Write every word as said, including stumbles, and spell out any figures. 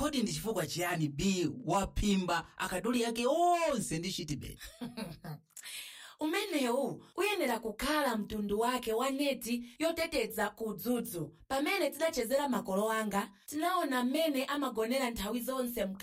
kodi ndi chifukwa chiyani B waphimba akaduli ake onse ndi chitibeti? Umenewu uyenera kukhala mtundu wake wa neti yoteteza kudzudzu. Pamene tidachezera makolo anga, tinaona mmene amagonera nthawi zonse